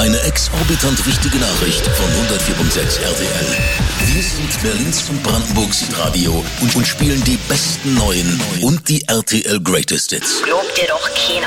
Eine exorbitant wichtige Nachricht von 104.6 RTL. Wir sind Berlins und Brandenburgs Radio und spielen die besten neuen und die RTL Greatest Hits. Glaubt dir doch keiner.